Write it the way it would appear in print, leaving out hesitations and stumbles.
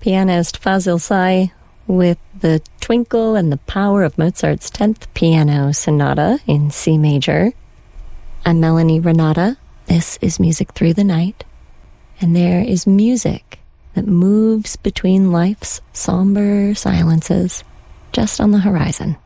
pianist Fazil Say with the twinkle and the power of Mozart's 10th Piano Sonata in C major. I'm Melanie Renata. This is Music Through the Night, and there is music that moves between life's somber silences just on the horizon.